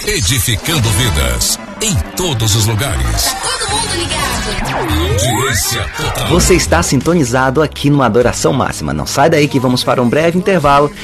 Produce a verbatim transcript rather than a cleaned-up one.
edificando vidas em todos os lugares. Tá todo mundo ligado. Audiência total. Você está sintonizado aqui no Adoração Máxima. Não sai daí que vamos para um breve intervalo